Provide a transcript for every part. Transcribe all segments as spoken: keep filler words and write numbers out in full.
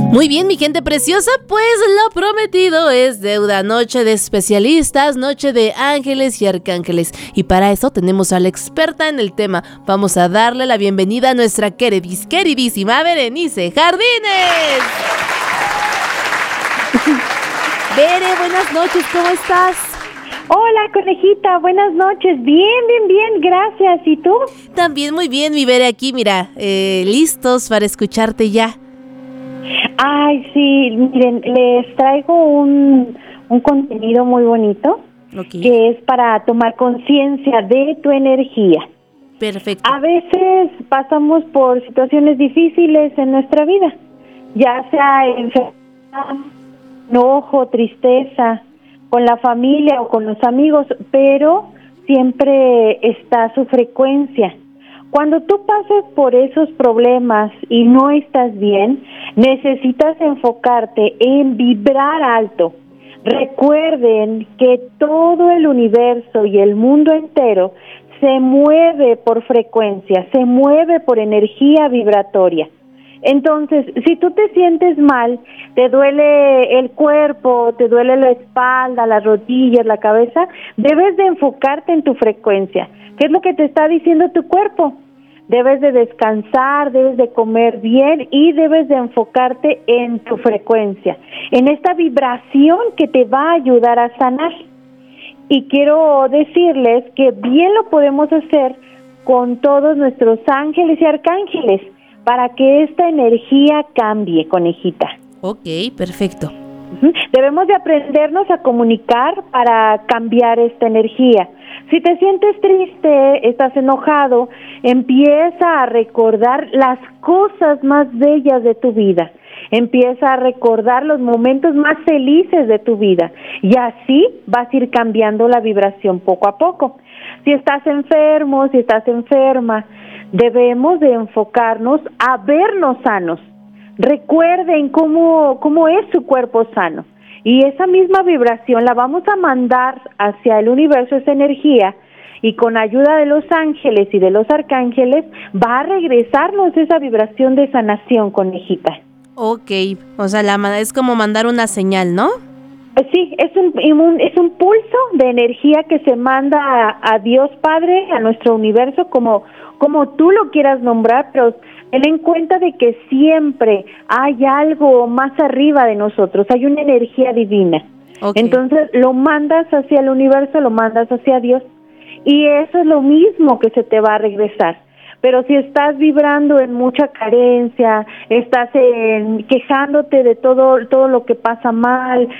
Muy bien, mi gente preciosa, pues lo prometido es deuda, noche de especialistas, noche de ángeles y arcángeles. Y para eso tenemos a la experta en el tema. Vamos a darle la bienvenida a nuestra queridis, queridísima Berenice Jardines. Bere, buenas noches, ¿cómo estás? Hola, conejita, buenas noches. Bien, bien, bien, gracias. ¿Y tú? También muy bien, mi Bere, aquí, mira, eh, listos para escucharte ya. Ay, sí, miren, les traigo un, un contenido muy bonito, okay, que es para tomar conciencia de tu energía. Perfecto. A veces pasamos por situaciones difíciles en nuestra vida, ya sea enfermedad, enojo, tristeza, con la familia o con los amigos, pero siempre está su frecuencia. Cuando tú pases por esos problemas y no estás bien, necesitas enfocarte en vibrar alto. Recuerden que todo el universo y el mundo entero se mueve por frecuencia, se mueve por energía vibratoria. Entonces, si tú te sientes mal, te duele el cuerpo, te duele la espalda, las rodillas, la cabeza, debes de enfocarte en tu frecuencia. ¿Qué es lo que te está diciendo tu cuerpo? Debes de descansar, debes de comer bien y debes de enfocarte en tu frecuencia, en esta vibración que te va a ayudar a sanar. Y quiero decirles que bien lo podemos hacer con todos nuestros ángeles y arcángeles para que esta energía cambie, conejita. Ok, perfecto. Debemos de aprendernos a comunicar para cambiar esta energía. Si te sientes triste, estás enojado, empieza a recordar las cosas más bellas de tu vida. Empieza a recordar los momentos más felices de tu vida y así vas a ir cambiando la vibración poco a poco. Si estás enfermo, si estás enferma, debemos de enfocarnos a vernos sanos. Recuerden cómo, cómo es su cuerpo sano. Y esa misma vibración la vamos a mandar hacia el universo, esa energía, y con ayuda de los ángeles y de los arcángeles va a regresarnos esa vibración de sanación, conejita. Ok, o sea, la, es como mandar una señal, ¿no? Sí, es un, un es un pulso de energía que se manda a, a Dios Padre, a nuestro universo, como, como tú lo quieras nombrar, pero ten en cuenta de que siempre hay algo más arriba de nosotros, hay una energía divina. Okay. Entonces lo mandas hacia el universo, lo mandas hacia Dios, y eso es lo mismo que se te va a regresar. Pero si estás vibrando en mucha carencia, estás en, quejándote de todo todo lo que pasa mal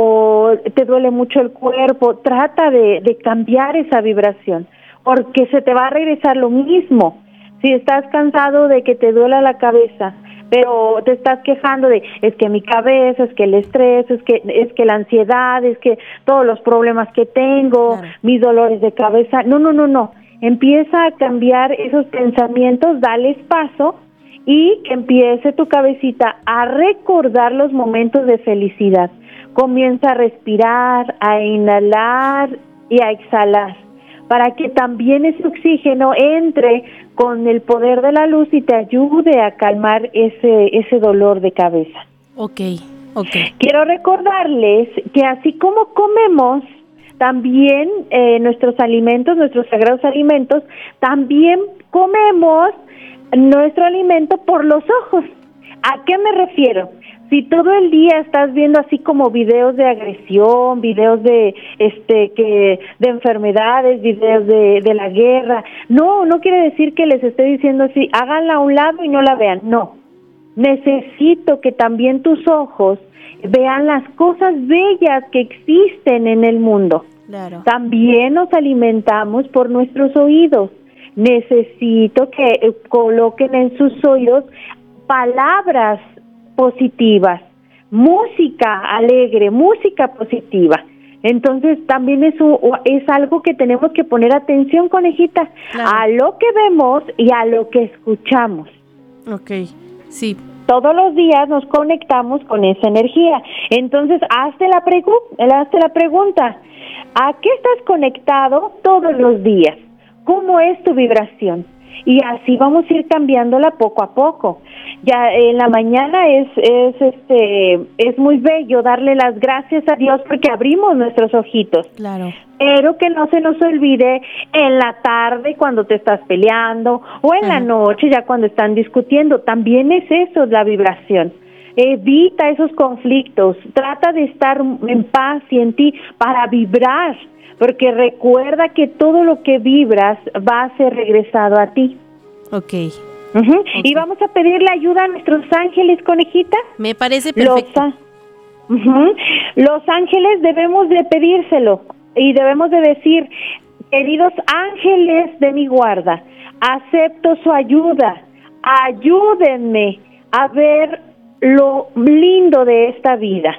o te duele mucho el cuerpo, trata de, de cambiar esa vibración, porque se te va a regresar lo mismo. Si estás cansado de que te duela la cabeza, pero te estás quejando de, es que mi cabeza, es que el estrés, es que es que la ansiedad, es que todos los problemas que tengo, claro, mis dolores de cabeza, no, no, no, no. Empieza a cambiar esos pensamientos, dales paso y que empiece tu cabecita a recordar los momentos de felicidad. Comienza a respirar, a inhalar y a exhalar para que también ese oxígeno entre con el poder de la luz y te ayude a calmar ese, ese dolor de cabeza. Ok, ok. Quiero recordarles que así como comemos, también eh, nuestros alimentos, nuestros sagrados alimentos, también comemos nuestro alimento por los ojos. ¿A qué me refiero? Si todo el día estás viendo así como videos de agresión, videos de este que de enfermedades, videos de, de la guerra, no, no quiere decir que les esté diciendo así, háganla a un lado y no la vean, no. Necesito que también tus ojos vean las cosas bellas que existen en el mundo. Claro. También nos alimentamos por nuestros oídos. Necesito que coloquen en sus oídos palabras positivas, música alegre, música positiva. Entonces también eso es algo que tenemos que poner atención, conejita, claro, a lo que vemos y a lo que escuchamos. Ok, sí. Todos los días nos conectamos con esa energía. Entonces, hazte la, pregu- hazte la pregunta, ¿a qué estás conectado todos los días? ¿Cómo es tu vibración? y así vamos a ir cambiándola poco a poco. Ya en la mañana es es este es muy bello darle las gracias a Dios porque abrimos nuestros ojitos. Claro. Pero que no se nos olvide en la tarde cuando te estás peleando o en uh-huh. la noche ya cuando están discutiendo. También es eso, la vibración. Evita esos conflictos, trata de estar en paz y en ti para vibrar, porque recuerda que todo lo que vibras va a ser regresado a ti. Ok. Uh-huh. Okay. Y vamos a pedirle ayuda a nuestros ángeles, conejita. Me parece perfecto. Los, uh-huh. Los ángeles debemos de pedírselo y debemos de decir, queridos ángeles de mi guarda, acepto su ayuda, ayúdenme a ver lo lindo de esta vida.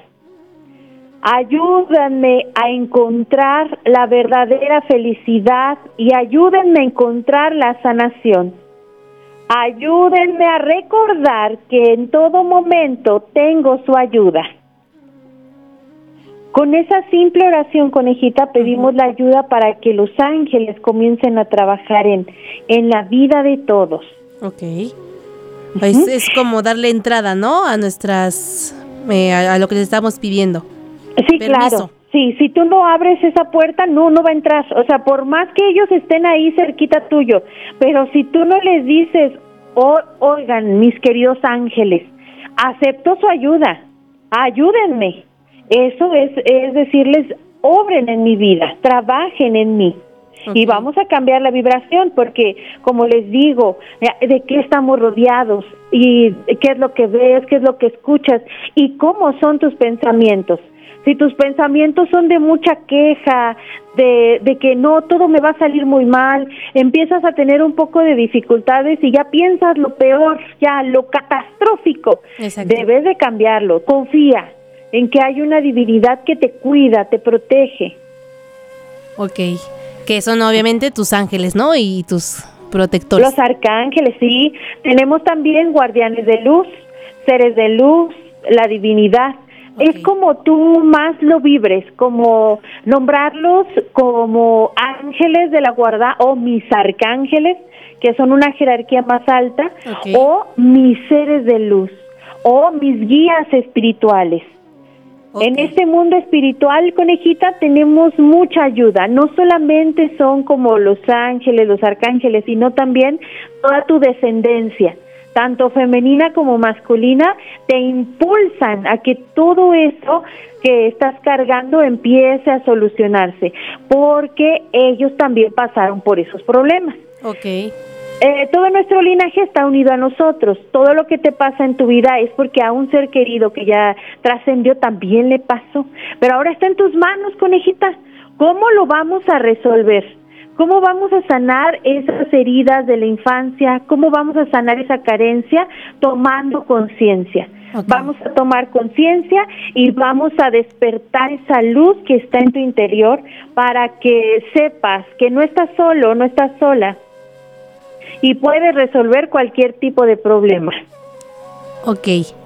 Ayúdenme a encontrar la verdadera felicidad y ayúdenme a encontrar la sanación. Ayúdenme a recordar que en todo momento tengo su ayuda. Con esa simple oración, conejita, pedimos uh-huh. la ayuda para que los ángeles comiencen a trabajar en, en la vida de todos. Ok. Uh-huh. Es, es como darle entrada, ¿no? A nuestras, eh, a, a lo que les estamos pidiendo. Sí, Permiso. Claro. Sí, si tú no abres esa puerta, no, no va a entrar. O sea, por más que ellos estén ahí cerquita tuyo, pero si tú no les dices, oh, oigan, mis queridos ángeles, acepto su ayuda, ayúdenme. Eso es, es decirles, obren en mi vida, trabajen en mí. Okay. Y vamos a cambiar la vibración porque, como les digo, ¿de qué estamos rodeados? ¿Y qué es lo que ves? ¿Qué es lo que escuchas? ¿Y cómo son tus pensamientos? Si tus pensamientos son de mucha queja, de, de que no, todo me va a salir muy mal, empiezas a tener un poco de dificultades y ya piensas lo peor, ya lo catastrófico. Exacto. Debes de cambiarlo, confía en que hay una divinidad que te cuida, te protege. Ok, que son obviamente tus ángeles, ¿no? Y tus protectores. Los arcángeles, sí. Tenemos también guardianes de luz, seres de luz, la divinidad. Okay. Es como tú más lo vibres, como nombrarlos como ángeles de la guarda o mis arcángeles, que son una jerarquía más alta, okay. o mis seres de luz, o mis guías espirituales. Okay. En este mundo espiritual, conejita, tenemos mucha ayuda. No solamente son como los ángeles, los arcángeles, sino también toda tu descendencia, tanto femenina como masculina, te impulsan a que todo eso que estás cargando empiece a solucionarse, porque ellos también pasaron por esos problemas. Okay. Eh, todo nuestro linaje está unido a nosotros. Todo lo que te pasa en tu vida es porque a un ser querido que ya trascendió también le pasó. Pero ahora está en tus manos, conejita. ¿Cómo lo vamos a resolver? ¿Cómo vamos a sanar esas heridas de la infancia? ¿Cómo vamos a sanar esa carencia? Tomando conciencia. Okay. Vamos a tomar conciencia y vamos a despertar esa luz que está en tu interior para que sepas que no estás solo, no estás sola. Y puedes resolver cualquier tipo de problema. Ok.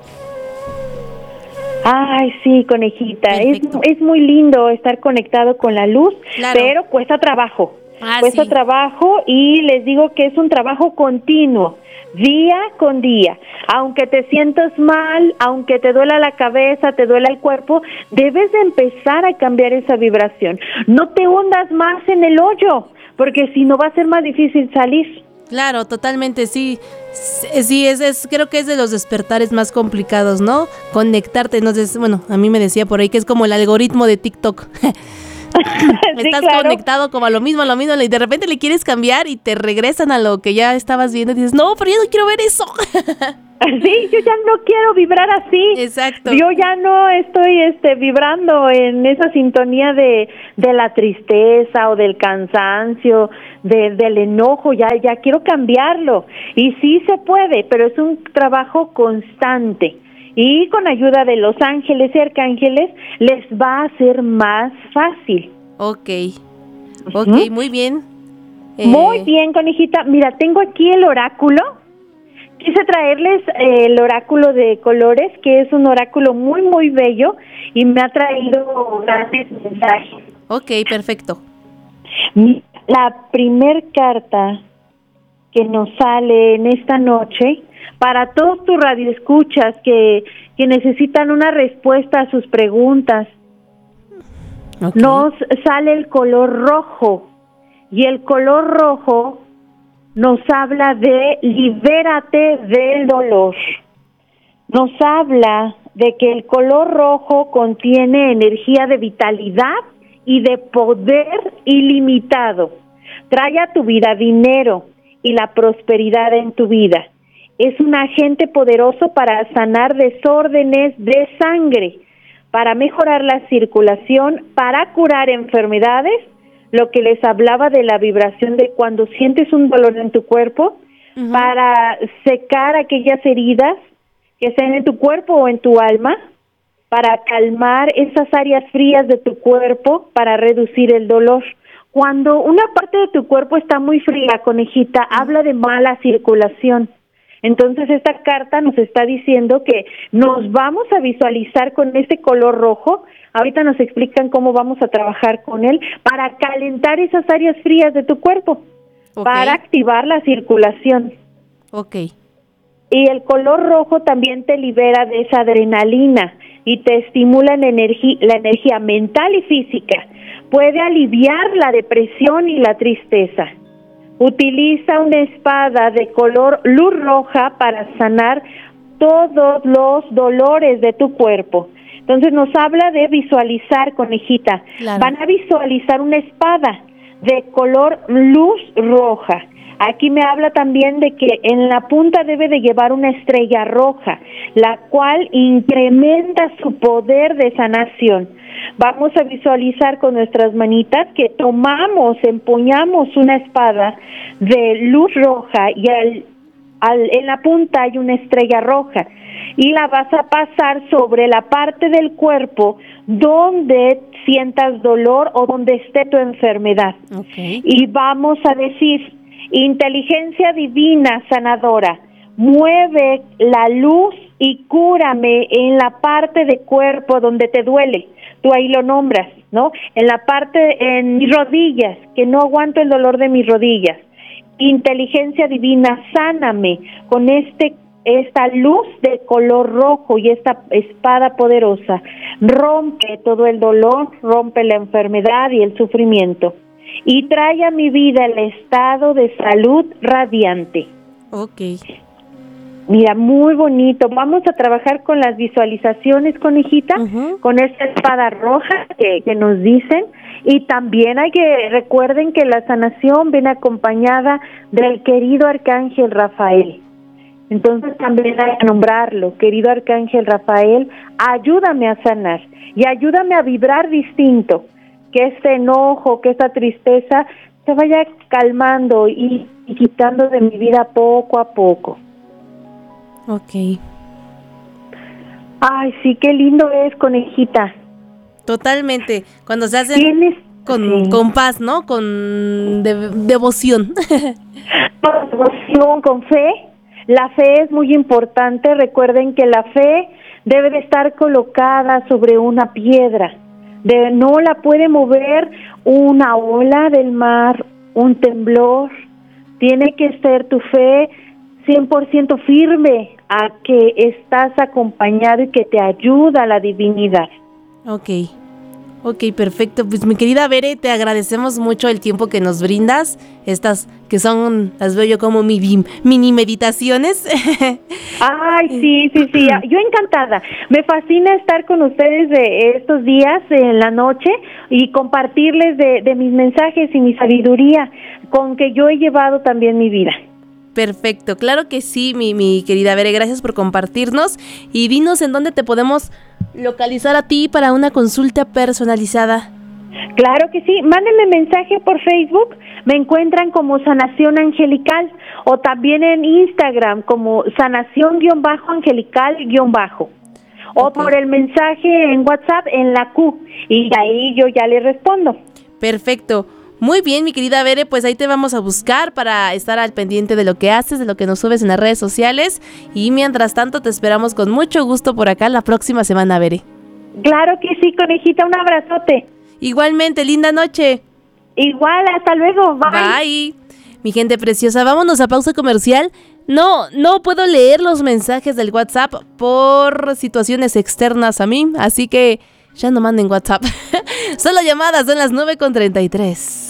Ay, sí, conejita. Es, es muy lindo estar conectado con la luz, claro. pero cuesta trabajo. Ah, cuesta sí. trabajo y les digo que es un trabajo continuo, día con día. Aunque te sientas mal, aunque te duela la cabeza, te duela el cuerpo, debes de empezar a cambiar esa vibración. No te hundas más en el hoyo, porque si no va a ser más difícil salir. Claro, totalmente, sí, sí, es, es, creo que es de los despertares más complicados, ¿no? Conectarte, no sé, bueno, a mí me decía por ahí que es como el algoritmo de TikTok. sí, Estás claro. conectado como a lo mismo, a lo mismo, y de repente le quieres cambiar y te regresan a lo que ya estabas viendo y dices, no, pero yo no quiero ver eso. Sí, yo ya no quiero vibrar así. Exacto. Yo ya no estoy este vibrando en esa sintonía de, de la tristeza o del cansancio, de, del enojo, ya, ya quiero cambiarlo. Y sí se puede, pero es un trabajo constante. Y con ayuda de los ángeles y arcángeles les va a ser más fácil. Ok, ok, ¿Mm? Muy bien. Eh... Muy bien, conejita. Mira, tengo aquí el oráculo. Quise traerles eh, el oráculo de colores, que es un oráculo muy, muy bello y me ha traído grandes mensajes. Ok, perfecto. La primer carta que nos sale en esta noche, para todos tus radioescuchas que, que necesitan una respuesta a sus preguntas, okay. Nos sale el color rojo, y el color rojo nos habla de libérate del dolor. Nos habla de que el color rojo contiene energía de vitalidad y de poder ilimitado. Trae a tu vida dinero y la prosperidad en tu vida. Es un agente poderoso para sanar desórdenes de sangre, para mejorar la circulación, para curar enfermedades, lo que les hablaba de la vibración de cuando sientes un dolor en tu cuerpo, uh-huh. para secar aquellas heridas que estén en tu cuerpo o en tu alma, para calmar esas áreas frías de tu cuerpo, para reducir el dolor. Cuando una parte de tu cuerpo está muy fría, conejita, uh-huh. habla de mala circulación. Entonces esta carta nos está diciendo que nos vamos a visualizar con este color rojo. Ahorita nos explican cómo vamos a trabajar con él para calentar esas áreas frías de tu cuerpo, okay. para activar la circulación. Ok. Y el color rojo también te libera de esa adrenalina y te estimula la energía, la energía mental y física. Puede aliviar la depresión y la tristeza. Utiliza una espada de color luz roja para sanar todos los dolores de tu cuerpo. Entonces nos habla de visualizar, conejita. Claro. Van a visualizar una espada de color luz roja. Aquí me habla también de que en la punta debe de llevar una estrella roja, la cual incrementa su poder de sanación. Vamos a visualizar con nuestras manitas que tomamos, empuñamos una espada de luz roja y al, al, en la punta hay una estrella roja y la vas a pasar sobre la parte del cuerpo donde sientas dolor o donde esté tu enfermedad. Okay. Y vamos a decir: inteligencia divina sanadora, mueve la luz y cúrame en la parte de cuerpo donde te duele. Tú ahí lo nombras, ¿no? En la parte, en mis rodillas, que no aguanto el dolor de mis rodillas. Inteligencia divina, sáname con este esta luz de color rojo y esta espada poderosa. Rompe todo el dolor, rompe la enfermedad y el sufrimiento. Y trae a mi vida el estado de salud radiante. Ok. Mira, muy bonito. Vamos a trabajar con las visualizaciones, conejita, uh-huh. con esta espada roja que, que nos dicen. Y también hay que, recuerden que la sanación viene acompañada del querido Arcángel Rafael. Entonces también hay que nombrarlo. Querido Arcángel Rafael, ayúdame a sanar y ayúdame a vibrar distinto. Que este enojo, que esta tristeza se vaya calmando y, y quitando de mi vida poco a poco. Ok. Ay, sí, qué lindo es, conejita. Totalmente. Cuando se hace con, sí. con paz, ¿no? Con de, devoción. Con devoción, con fe. La fe es muy importante. Recuerden que la fe debe de estar colocada sobre una piedra. De, no la puede mover una ola del mar, un temblor. Tiene que ser tu fe cien por ciento firme a que estás acompañado y que te ayuda la divinidad. Ok, ok, perfecto. Pues mi querida Bere, te agradecemos mucho el tiempo que nos brindas. Estas que son, las veo yo como mini, mini meditaciones. Ay, sí, sí, sí, yo encantada. Me fascina estar con ustedes de estos días en la noche y compartirles de, de mis mensajes y mi sabiduría con que yo he llevado también mi vida. Perfecto, claro que sí, mi, mi querida Bere, gracias por compartirnos y dinos en dónde te podemos localizar a ti para una consulta personalizada. Claro que sí, mándenme mensaje por Facebook, me encuentran como Sanación Angelical o también en Instagram como Sanación-Angelical-Bajo o okay. por el mensaje en WhatsApp en la Q y ahí yo ya le respondo. Perfecto. Muy bien, mi querida Bere, pues ahí te vamos a buscar para estar al pendiente de lo que haces, de lo que nos subes en las redes sociales y mientras tanto te esperamos con mucho gusto por acá la próxima semana, Bere. Claro que sí, conejita, un abrazote. Igualmente, linda noche. Igual, hasta luego, bye. Bye. Mi gente preciosa, vámonos a pausa comercial. No, no puedo leer los mensajes del WhatsApp por situaciones externas a mí, así que ya no manden WhatsApp. Solo llamadas, son las nueve con treinta y tres.